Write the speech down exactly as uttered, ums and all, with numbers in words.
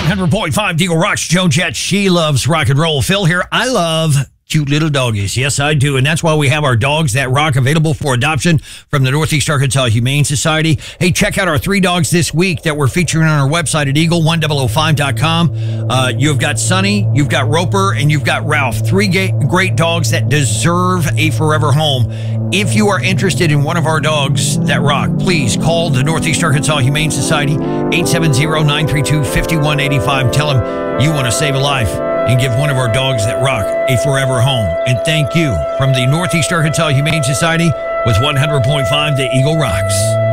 hundred point five Eagle Rocks, Joan Jett. She loves rock and roll. Phil here. I love cute little doggies. Yes, I do. And that's why we have our Dogs That Rock available for adoption from the Northeast Arkansas Humane Society. Hey, check out our three dogs this week that we're featuring on our website at eagle one thousand five dot com. Uh, you've got Sonny, you've got Roper, and you've got Ralph. Three ga- great dogs that deserve a forever home. If you are interested in one of our Dogs That Rock, please call the Northeast Arkansas Humane Society, eight seven zero, nine three two, five one eight five. Tell them you want to save a life and give one of our Dogs That Rock a forever home. And thank you from the Northeast Arkansas Humane Society with one hundred point five The Eagle Rocks.